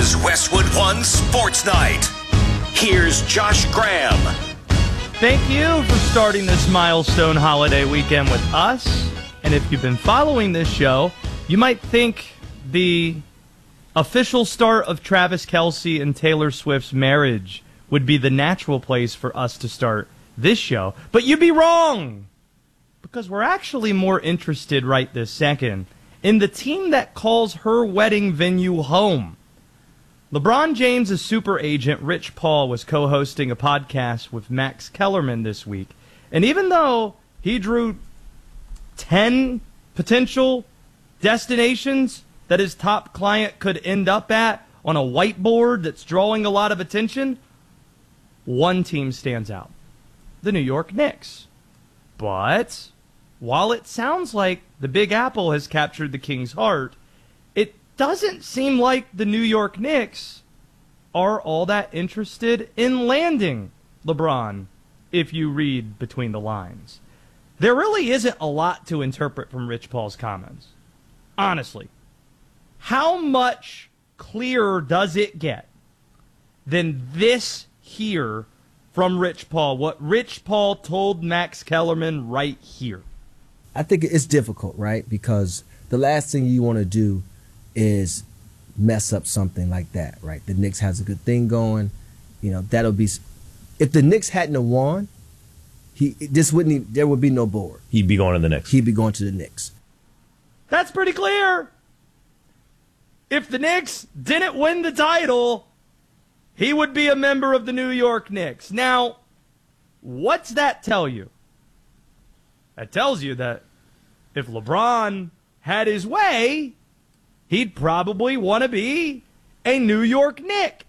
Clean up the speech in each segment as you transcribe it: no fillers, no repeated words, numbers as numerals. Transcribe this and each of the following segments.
is Westwood One Sports Night. Here's Josh Graham. Thank you for starting this milestone holiday weekend with us. And if you've been following this show, you might think the official start of Travis Kelce and Taylor Swift's marriage would be the natural place for us to start this show. But you'd be wrong, because we're actually more interested right this second in the team that calls her wedding venue home. LeBron James' super agent, Rich Paul, was co-hosting a podcast with Max Kellerman this week. And even though he drew 10 potential destinations that his top client could end up at on a whiteboard that's drawing a lot of attention, one team stands out: the New York Knicks. But while it sounds like the Big Apple has captured the King's heart, it doesn't seem like the New York Knicks are all that interested in landing LeBron, if you read between the lines. There really isn't a lot to interpret from Rich Paul's comments. Honestly, how much clearer does it get than this here from Rich Paul? What Rich Paul told Max Kellerman right here. I think it's difficult, right? Because the last thing you want to do is mess up something like that, right? The Knicks has a good thing going. You know, that'll be... If the Knicks hadn't have won, there would be no board. He'd be going to the Knicks. He'd be going to the Knicks. That's pretty clear. If the Knicks didn't win the title, he would be a member of the New York Knicks. Now, what's that tell you? That tells you that if LeBron had his way, he'd probably want to be a New York Knick.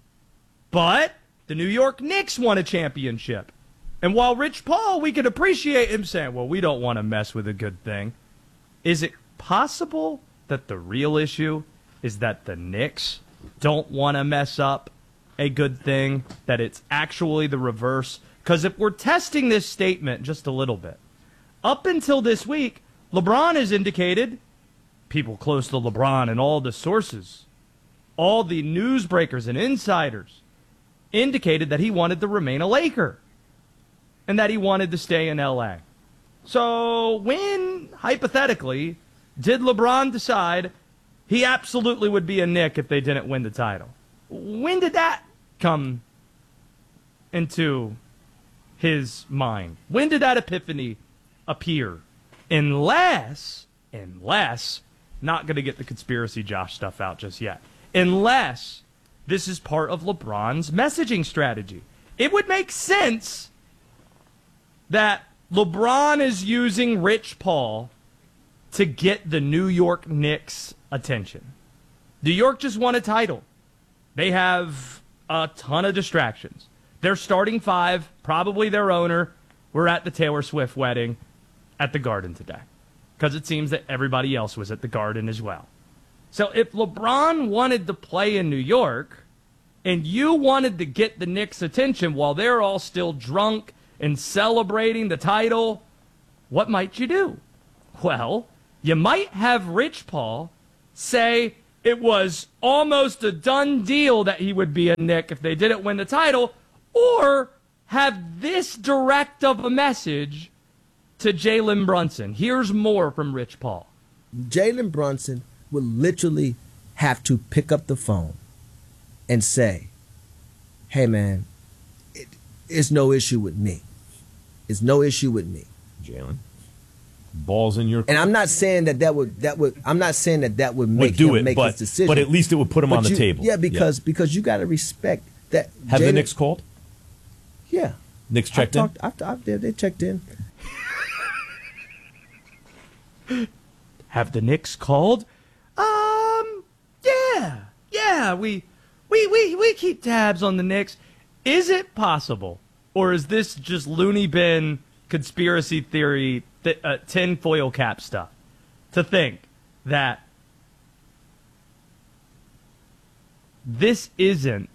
But the New York Knicks won a championship. And while Rich Paul, we can appreciate him saying, well, we don't want to mess with a good thing, is it possible that the real issue is that the Knicks don't want to mess up a good thing, that it's actually the reverse? Because if we're testing this statement just a little bit, up until this week, LeBron has indicated, people close to LeBron and all the sources, all the newsbreakers and insiders indicated that he wanted to remain a Laker and that he wanted to stay in L.A. So when, hypothetically, did LeBron decide he absolutely would be a Knick if they didn't win the title? When did that come into his mind? When did that epiphany appear? Unless, not going to get the conspiracy Josh stuff out just yet, unless this is part of LeBron's messaging strategy. It would make sense that LeBron is using Rich Paul to get the New York Knicks' attention. New York just won a title. They have a ton of distractions. Their starting five, probably their owner, were at the Taylor Swift wedding at the Garden today, because it seems that everybody else was at the Garden as well. So if LeBron wanted to play in New York and you wanted to get the Knicks' attention while they're all still drunk and celebrating the title, what might you do? Well, you might have Rich Paul say it was almost a done deal that he would be a Knick if they didn't win the title, or have this direct of a message to Jalen Brunson. Here's more from Rich Paul. Jalen Brunson would literally have to pick up the phone and say, hey, man, it's no issue with me. It's no issue with me. Jalen, balls in your court. And I'm not saying that would make him make his decision. But at least it would put him on the table. Yeah, because you got to respect that. Have the Knicks called? Yeah. Knicks checked in? They checked in. Have the Knicks called? Yeah. We keep tabs on the Knicks. Is it possible, or is this just loony bin conspiracy theory, tinfoil cap stuff, to think that this isn't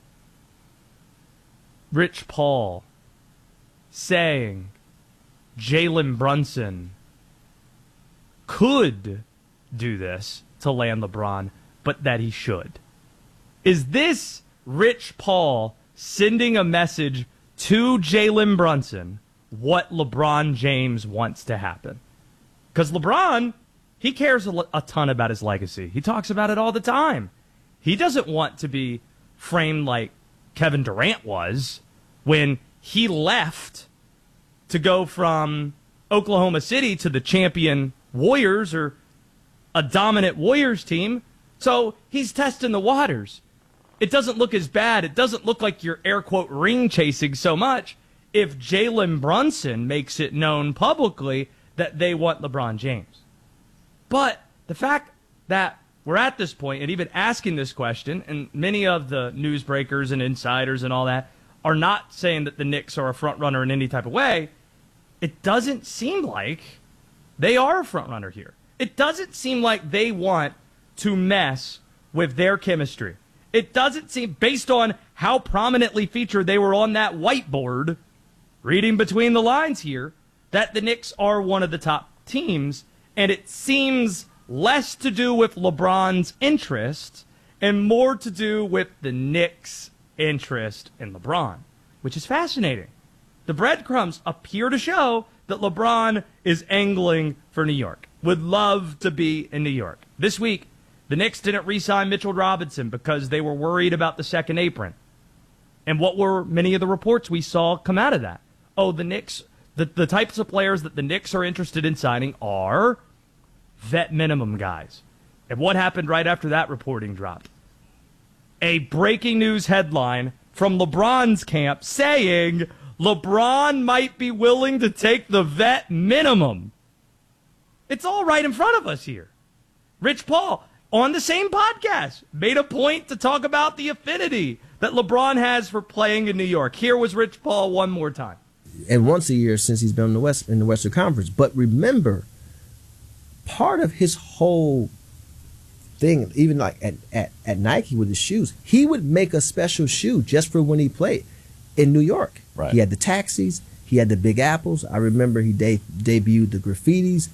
Rich Paul saying Jalen Brunson could do this to land LeBron, but that he should? Is this Rich Paul sending a message to Jalen Brunson what LeBron James wants to happen? Because LeBron, he cares a ton about his legacy. He talks about it all the time. He doesn't want to be framed like Kevin Durant was when he left to go from Oklahoma City to the champion Warriors or a dominant Warriors team. So he's testing the waters. It doesn't look as bad. It doesn't look like you're air quote ring chasing so much if Jalen Brunson makes it known publicly that they want LeBron James. But the fact that we're at this point and even asking this question, and many of the newsbreakers and insiders and all that are not saying that the Knicks are a front runner in any type of way, it doesn't seem like they are a front runner here. It doesn't seem like they want to mess with their chemistry. It doesn't seem, based on how prominently featured they were on that whiteboard, reading between the lines here, that the Knicks are one of the top teams, and it seems less to do with LeBron's interest and more to do with the Knicks' interest in LeBron, which is fascinating. The breadcrumbs appear to show that LeBron is angling for New York, would love to be in New York. This week, the Knicks didn't re-sign Mitchell Robinson because they were worried about the second apron. And what were many of the reports we saw come out of that? Oh, the Knicks, the types of players that the Knicks are interested in signing are vet minimum guys. And what happened right after that reporting dropped? A breaking news headline from LeBron's camp saying LeBron might be willing to take the vet minimum. It's all right in front of us here. Rich Paul, on the same podcast, made a point to talk about the affinity that LeBron has for playing in New York. Here was Rich Paul one more time. And once a year since he's been in the Western Conference. But remember, part of his whole thing, even like at Nike with his shoes, he would make a special shoe just for when he played in New York. Right. He had the taxis. He had the Big Apples. I remember he debuted the graffitis.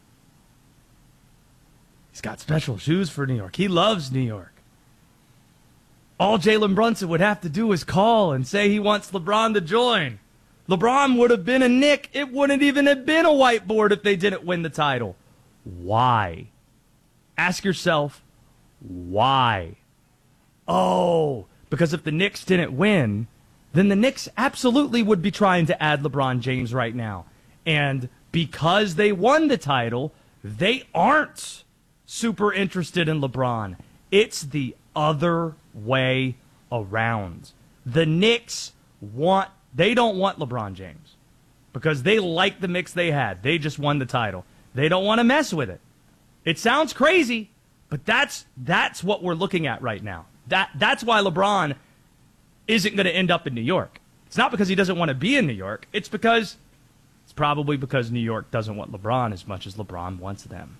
He's got special shoes for New York. He loves New York. All Jalen Brunson would have to do is call and say he wants LeBron to join. LeBron would have been a Knick. It wouldn't even have been a whiteboard if they didn't win the title. Why? Ask yourself, why? Oh, because if the Knicks didn't win, then the Knicks absolutely would be trying to add LeBron James right now. And because they won the title, they aren't super interested in LeBron. It's the other way around. The Knicks they don't want LeBron James because they like the mix they had. They just won the title. They don't want to mess with it. It sounds crazy, but that's what we're looking at right now. That's why LeBron isn't going to end up in New York. It's not because he doesn't want to be in New York. It's probably because New York doesn't want LeBron as much as LeBron wants them.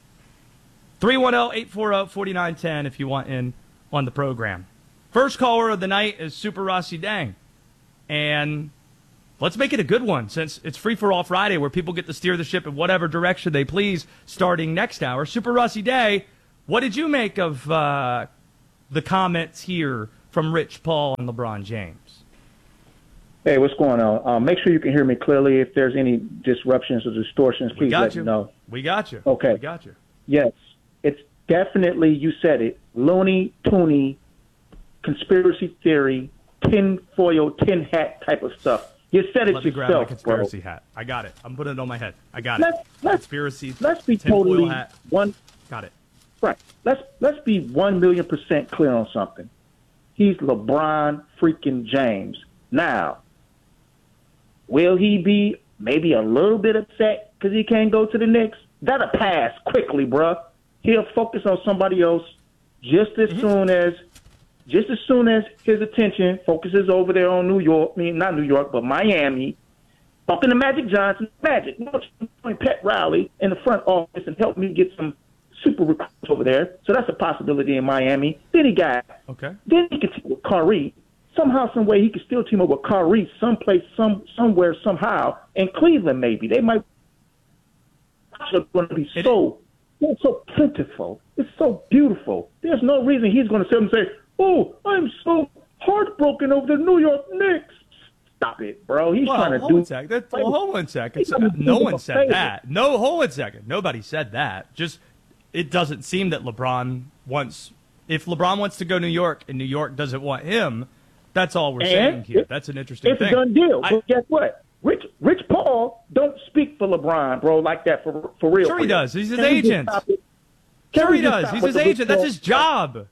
310-840-4910 if you want in on the program. First caller of the night is Super Rossi Dang. And let's make it a good one since it's Free for All Friday where people get to steer the ship in whatever direction they please starting next hour. Super Rossi Day, what did you make of the comments here from Rich Paul and LeBron James? Hey, what's going on? Make sure you can hear me clearly. If there's any disruptions or distortions, please let me know. We got you. Okay. We got you. Yes, it's definitely, you said it, Looney, Tooney, conspiracy theory, tinfoil, tin hat type of stuff. You said it Let me yourself, grab my conspiracy bro. hat. I got it. I'm putting it on my head. I got it. Conspiracy. Let's be tinfoil totally hat. one. Got it. Right. Let's be 1,000,000% clear on something. He's LeBron freaking James. Now, will he be maybe a little bit upset because he can't go to the Knicks? That'll pass quickly, bruh. He'll focus on somebody else just as soon as his attention focuses over there on New York. I mean, not New York, but Miami. Talking to Magic Johnson. Magic, Pat Riley in the front office and help me get some super recruits over there. So that's a possibility in Miami. Then he can team with Kyrie. Somehow, some way, he can still team up with Kyrie someplace, somewhere, somehow. In Cleveland, maybe. They might going to be so plentiful. It's so beautiful. There's no reason he's going to sit and say, Oh, I'm so heartbroken over the New York Knicks. Stop it, bro. He's trying to do. Hold on a second. No one said that. No, hold on a second. Nobody said that. Just it doesn't seem that LeBron wants. If LeBron wants to go to New York and New York doesn't want him, that's all we're saying here. That's an interesting thing. It's a done deal. But guess what? Rich Paul don't speak for LeBron, bro, like that for real. Sure he does. He's his agent. Sure he does. He's his agent. That's his job.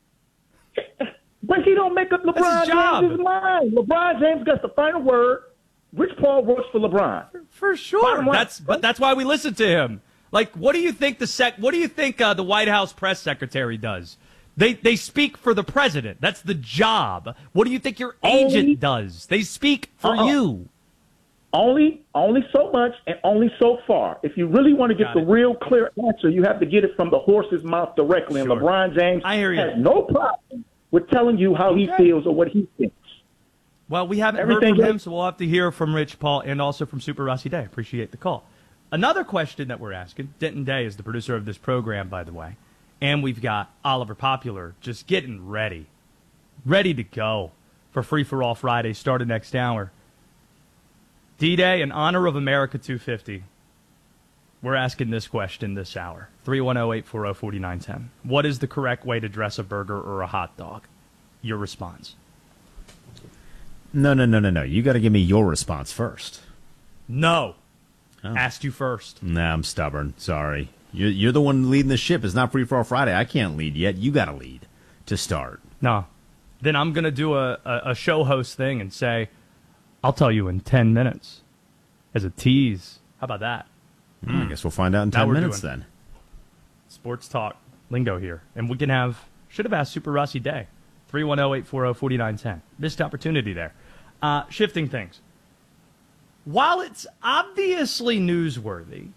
But he don't make up LeBron James' mind. LeBron James gets the final word. Rich Paul works for LeBron. For sure. That's why we listen to him. Like, what do you think the White House press secretary does? They speak for the president. That's the job. What do you think your agent does? They speak for you. Only so much and only so far. If you really want to get the real clear answer, you have to get it from the horse's mouth directly. And LeBron James has no problem with telling you how he feels or what he thinks. Well, we haven't heard from him, so we'll have to hear from Rich Paul and also from Super Rossi Day. Appreciate the call. Another question that we're asking, Denton Day is the producer of this program, by the way, and we've got Oliver Popular just getting ready to go for Free For All Friday, starting next hour. D-Day, in honor of America 250, we're asking this question this hour. 310-840-4910. What is the correct way to dress a burger or a hot dog? Your response. No. You got to give me your response first. No. Oh. Asked you first. Nah, I'm stubborn. Sorry. You're the one leading the ship. It's not Free For All Friday. I can't lead yet. You got to lead to start. No. Then I'm going to do a show host thing and say, I'll tell you in 10 minutes as a tease. How about that? I guess we'll find out in 10 minutes then. Sports talk lingo here. And we can should have asked Super Rossi Day. 310-840-4910. Missed opportunity there. Shifting things. While it's obviously newsworthy,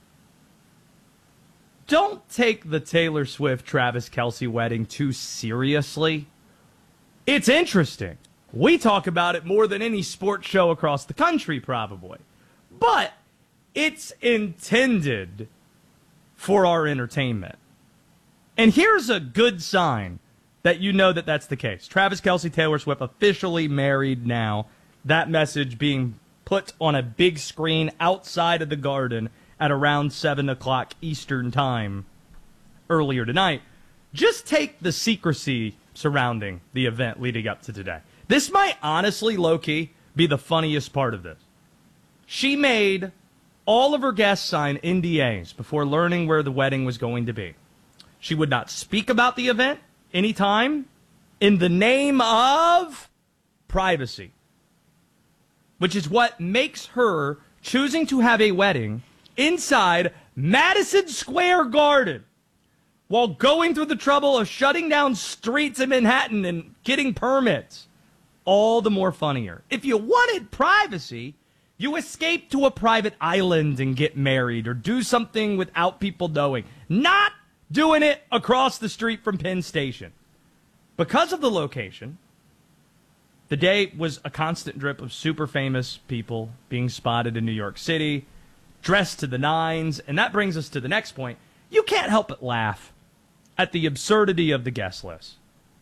don't take the Taylor Swift-Travis Kelce wedding too seriously. It's interesting. We talk about it more than any sports show across the country, probably. But it's intended for our entertainment. And here's a good sign that you know that that's the case. Travis Kelce, Taylor Swift, officially married now. That message being put on a big screen outside of the Garden at around 7 o'clock Eastern time earlier tonight. Just take the secrecy surrounding the event leading up to today. This might honestly, low-key, be the funniest part of this. She made all of her guests sign NDAs before learning where the wedding was going to be. She would not speak about the event anytime in the name of privacy, which is what makes her choosing to have a wedding inside Madison Square Garden while going through the trouble of shutting down streets in Manhattan and getting permits all the more funnier. If you wanted privacy, you escape to a private island and get married or do something without people knowing. Not doing it across the street from Penn Station. Because of the location, the day was a constant drip of super famous people being spotted in New York City, dressed to the nines, and that brings us to the next point. You can't help but laugh at the absurdity of the guest list.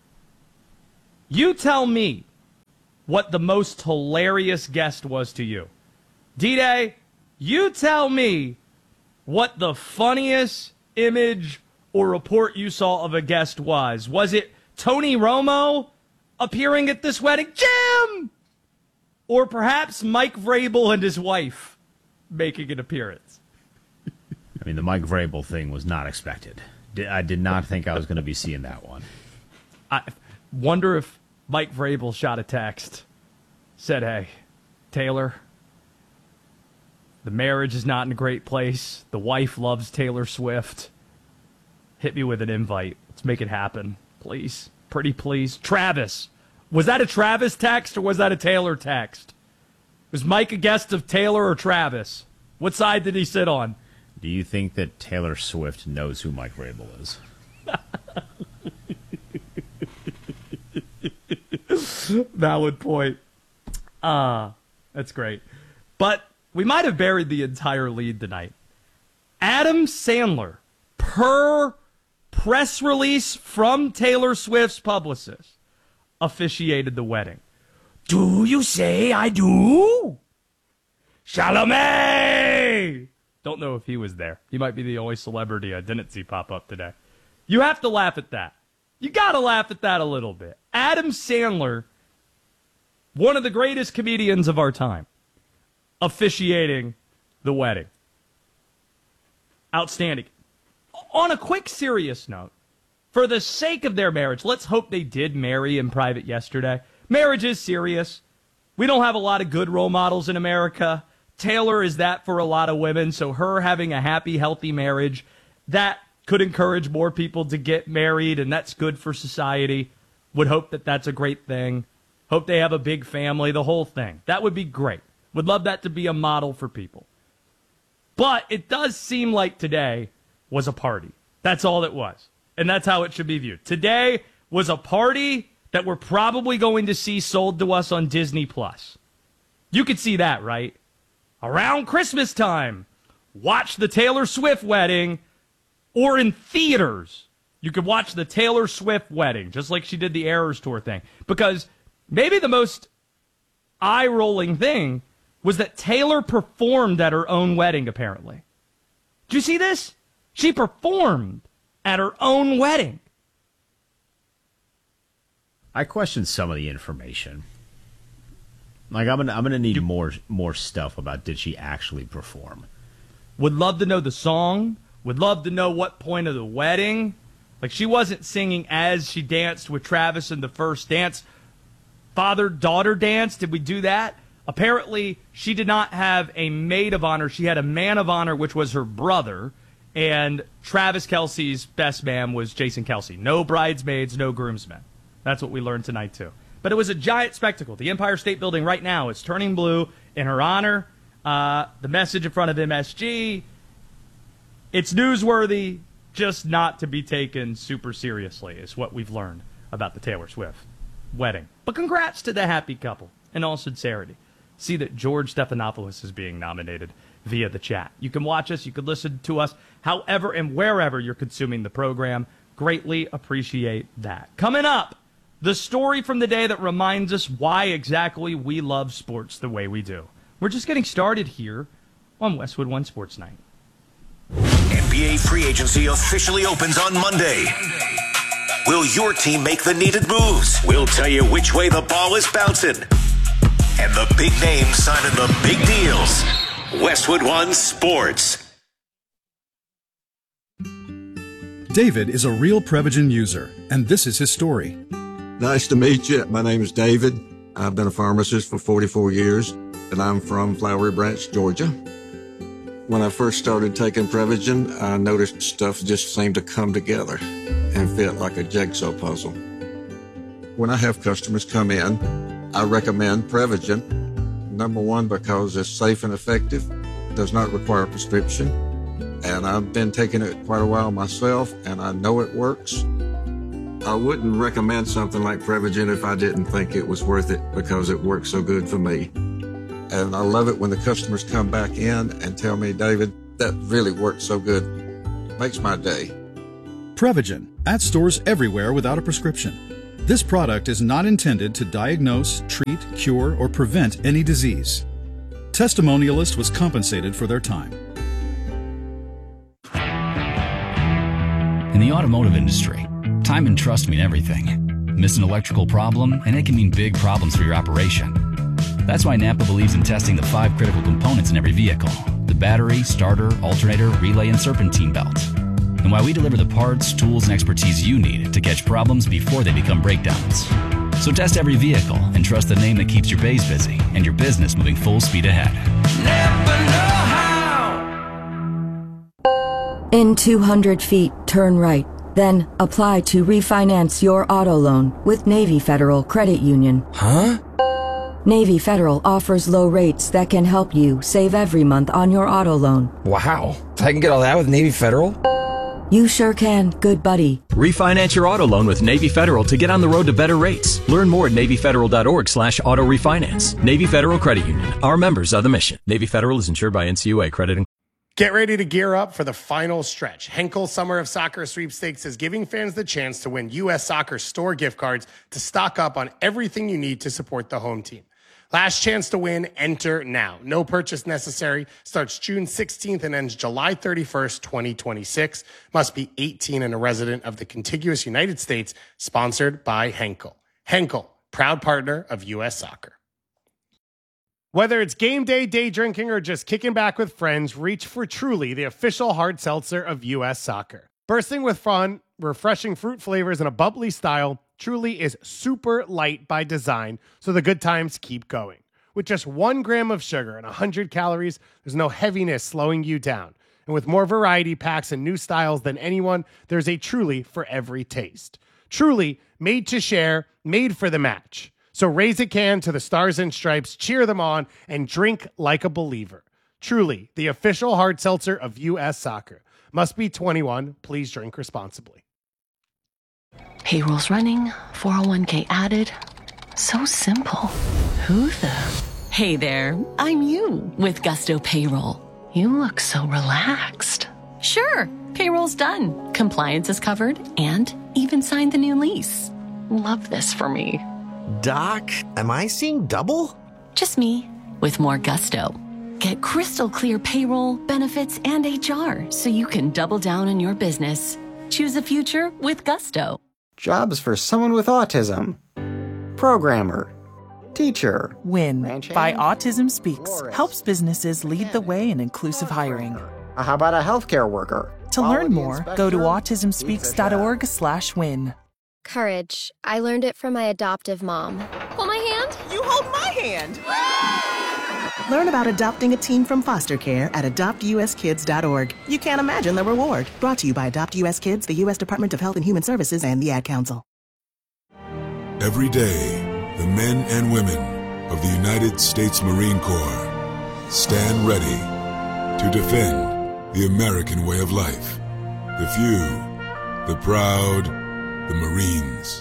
You tell me what the most hilarious guest was to you. D-Day, you tell me what the funniest image or report you saw of a guest was. Was it Tony Romo appearing at this wedding? Jim! Or perhaps Mike Vrabel and his wife making an appearance? I mean, the Mike Vrabel thing was not expected. I did not think I was going to be seeing that one. I wonder if Mike Vrabel shot a text, said, hey, Taylor, the marriage is not in a great place. The wife loves Taylor Swift. Hit me with an invite. Let's make it happen, please. Pretty please. Travis. Was that a Travis text or was that a Taylor text? Was Mike a guest of Taylor or Travis? What side did he sit on? Do you think that Taylor Swift knows who Mike Vrabel is? Valid point. That's great. But we might have buried the entire lead tonight. Adam Sandler, per press release from Taylor Swift's publicist, officiated the wedding. Do you say I do? Chalamet! Don't know if he was there. He might be the only celebrity I didn't see pop up today. You have to laugh at that. You got to laugh at that a little bit. Adam Sandler, one of the greatest comedians of our time, officiating the wedding. Outstanding. On a quick serious note, for the sake of their marriage, let's hope they did marry in private yesterday. Marriage is serious. We don't have a lot of good role models in America. Taylor is that for a lot of women, so her having a happy, healthy marriage, that could encourage more people to get married, and that's good for society. Would hope that that's a great thing. Hope they have a big family, the whole thing. That would be great. Would love that to be a model for people. But it does seem like today was a party. That's all it was. And that's how it should be viewed. Today was a party that we're probably going to see sold to us on Disney+. You could see that, right? Around Christmas time, watch the Taylor Swift wedding, or in theaters, you could watch the Taylor Swift wedding, just like she did the Eras Tour thing. Because maybe the most eye-rolling thing was that Taylor performed at her own wedding, apparently. Did you see this? She performed at her own wedding. I question some of the information. Like, I'm gonna need more stuff about did she actually perform. Would love to know the song. Would love to know what point of the wedding. Like, she wasn't singing as she danced with Travis in the first dance. Father-daughter dance, did we do that? Apparently, she did not have a maid of honor. She had a man of honor, which was her brother. And Travis Kelce's best man was Jason Kelce. No bridesmaids, no groomsmen. That's what we learned tonight, too. But it was a giant spectacle. The Empire State Building right now is turning blue in her honor. The message in front of MSG. It's newsworthy, just not to be taken super seriously, is what we've learned about the Taylor Swift wedding. But congrats to the happy couple, in all sincerity. See that George Stephanopoulos is being nominated via the chat. You can watch us, you can listen to us, however and wherever you're consuming the program. Greatly appreciate that. Coming up, the story from the day that reminds us why exactly we love sports the way we do. We're just getting started here on Westwood One Sports Night. NBA free agency officially opens on Monday. Will your team make the needed moves? We'll tell you which way the ball is bouncing. And the big names signing the big deals. Westwood One Sports. David is a real Prevagen user, and this is his story. Nice to meet you. My name is David. I've been a pharmacist for 44 years, and I'm from Flowery Branch, Georgia. When I first started taking Prevagen, I noticed stuff just seemed to come together and fit like a jigsaw puzzle. When I have customers come in, I recommend Prevagen. Number one, because it's safe and effective, does not require a prescription, and I've been taking it quite a while myself, and I know it works. I wouldn't recommend something like Prevagen if I didn't think it was worth it because it works so good for me. And I love it when the customers come back in and tell me, David, that really worked so good. Makes my day. Prevagen, at stores everywhere without a prescription. This product is not intended to diagnose, treat, cure, or prevent any disease. Testimonialist was compensated for their time. In the automotive industry, time and trust mean everything. Miss an electrical problem, and it can mean big problems for your operation. That's why Napa believes in testing the 5 critical components in every vehicle: the battery, starter, alternator, relay, and serpentine belt. And why we deliver the parts, tools, and expertise you need to catch problems before they become breakdowns. So test every vehicle and trust the name that keeps your bays busy and your business moving full speed ahead. In 200 feet, turn right. Then apply to refinance your auto loan with Navy Federal Credit Union. Huh? Navy Federal offers low rates that can help you save every month on your auto loan. Wow. I can get all that with Navy Federal? You sure can, good buddy. Refinance your auto loan with Navy Federal to get on the road to better rates. Learn more at NavyFederal.org/auto refinance. Navy Federal Credit Union. Our members are the mission. Navy Federal is insured by NCUA. Credit Get ready to gear up for the final stretch. Henkel Summer of Soccer Sweepstakes is giving fans the chance to win U.S. Soccer store gift cards to stock up on everything you need to support the home team. Last chance to win, enter now. No purchase necessary. Starts June 16th and ends July 31st, 2026. Must be 18 and a resident of the contiguous United States. Sponsored by Henkel. Henkel, proud partner of U.S. Soccer. Whether it's game day, day drinking, or just kicking back with friends, reach for Truly, the official hard seltzer of U.S. Soccer. Bursting with fun, refreshing fruit flavors, and a bubbly style, Truly is super light by design, so the good times keep going. With just 1 gram of sugar and 100 calories, there's no heaviness slowing you down. And with more variety packs and new styles than anyone, there's a Truly for every taste. Truly, made to share, made for the match. So raise a can to the Stars and Stripes, cheer them on, and drink like a believer. Truly, the official hard seltzer of U.S. Soccer. Must be 21. Please drink responsibly. Payroll's running, 401k added. So simple. Who the? Hey there, I'm you with Gusto Payroll. You look so relaxed. Sure, payroll's done. Compliance is covered and even signed the new lease. Love this for me. Doc, am I seeing double? Just me, with more gusto. Get crystal clear payroll, benefits, and HR so you can double down on your business. Choose a future with Gusto. Jobs for someone with autism. Programmer. Teacher. WIN by Autism Speaks helps businesses lead the way in inclusive hiring. How about a healthcare worker? To learn more, go to autismspeaks.org/win. Courage. I learned it from my adoptive mom. Hold my hand. You hold my hand. Learn about adopting a teen from foster care at adoptuskids.org. You can't imagine the reward. Brought to you by Adopt US Kids, the U.S. Department of Health and Human Services, and the Ad Council. Every day, the men and women of the United States Marine Corps stand ready to defend the American way of life. The few, the proud, the Marines.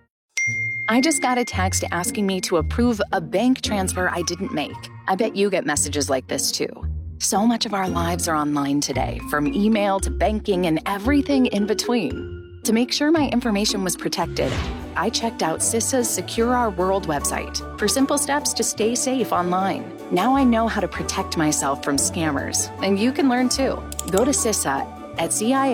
I just got a text asking me to approve a bank transfer I didn't make. I bet you get messages like this too. So much of our lives are online today, from email to banking and everything in between. To make sure my information was protected, I checked out CISA's Secure Our World website for simple steps to stay safe online. Now I know how to protect myself from scammers, and you can learn too. Go to CISA at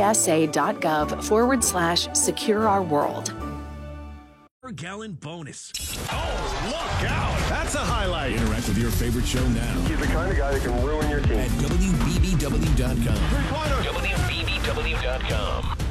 cisa.gov/secure-our-world. Per gallon bonus. Oh, look out! That's a highlight. Interact with your favorite show now. He's the kind of guy that can ruin your team. At WBBW.com. WBBW.com.